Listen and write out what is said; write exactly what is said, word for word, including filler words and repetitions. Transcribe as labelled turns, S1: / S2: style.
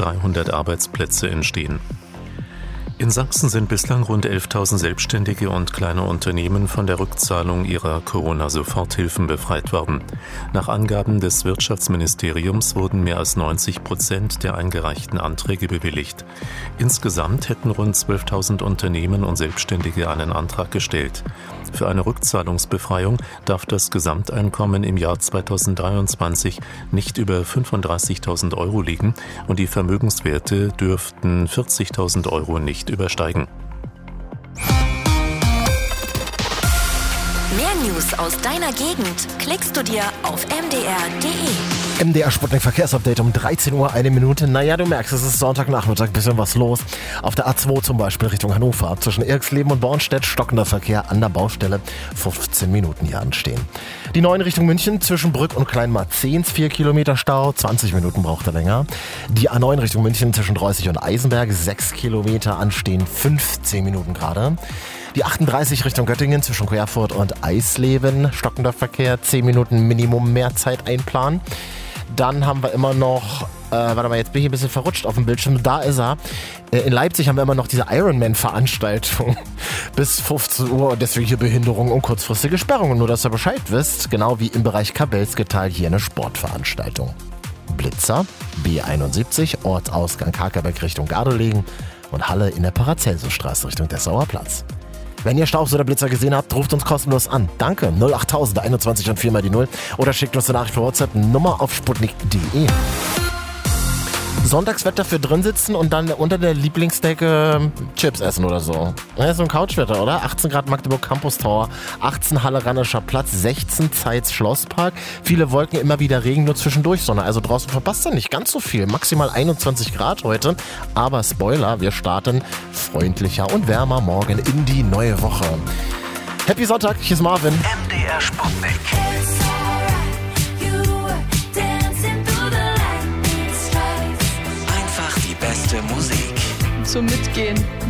S1: dreihundert Arbeitsplätze entstehen. In Sachsen sind bislang rund elftausend Selbstständige und kleine Unternehmen von der Rückzahlung ihrer Corona-Soforthilfen befreit worden. Nach Angaben des Wirtschaftsministeriums wurden mehr als neunzig Prozent der eingereichten Anträge bewilligt. Insgesamt hätten rund zwölftausend Unternehmen und Selbstständige einen Antrag gestellt. Für eine Rückzahlungsbefreiung darf das Gesamteinkommen im Jahr zweitausenddreiundzwanzig nicht über fünfunddreißigtausend Euro liegen und die Vermögenswerte dürften vierzigtausend Euro nicht übersteigen.
S2: Mehr News aus deiner Gegend klickst du dir auf m d r punkt d e.
S3: M D R Sputnik Verkehrsupdate um dreizehn Uhr, eine Minute. Naja, du merkst, es ist Sonntagnachmittag, bisschen was los. Auf der A zwei zum Beispiel Richtung Hannover. Zwischen Irxleben und Bornstedt stockender Verkehr an der Baustelle. fünfzehn Minuten hier anstehen. Die neun Richtung München zwischen Brück und Kleinmarzens vier Kilometer Stau. zwanzig Minuten braucht er länger. Die A neun Richtung München zwischen Dreußig und Eisenberg. sechs Kilometer anstehen. fünfzehn Minuten gerade. Die achtunddreißig Richtung Göttingen zwischen Querfurt und Eisleben. Stockender Verkehr. zehn Minuten Minimum mehr Zeit einplanen. Dann haben wir immer noch, äh, warte mal, jetzt bin ich ein bisschen verrutscht auf dem Bildschirm, da ist er. Äh, in Leipzig haben wir immer noch diese Ironman-Veranstaltung bis fünfzehn Uhr, deswegen hier Behinderung und kurzfristige Sperrungen. Nur, dass ihr Bescheid wisst, genau wie im Bereich Kabelsgetal hier eine Sportveranstaltung. Blitzer, B einundsiebzig, Ortsausgang Kakerberg Richtung Gardelegen und Halle in der Paracelsusstraße Richtung Dessauer Platz. Wenn ihr Staubs oder Blitzer gesehen habt, ruft uns kostenlos an. Danke, null achttausend einundzwanzig und vier mal die null. Oder schickt uns eine Nachricht per WhatsApp, Nummer auf sputnik punkt d e. Sonntagswetter für drin sitzen und dann unter der Lieblingsdecke Chips essen oder so. Ja, so ein Couchwetter, oder? achtzehn Grad Magdeburg Campus Tower, achtzehn Halle Rannischer Platz, sechzehn Zeitz Schlosspark. Viele Wolken, immer wieder Regen, nur zwischendurch Sonne. Also draußen verpasst ihr nicht ganz so viel. Maximal einundzwanzig Grad heute. Aber Spoiler, wir starten freundlicher und wärmer morgen in die neue Woche. Happy Sonntag, hier ist Marvin.
S4: M D R Sputnik. Beste Musik
S5: zum Mitgehen.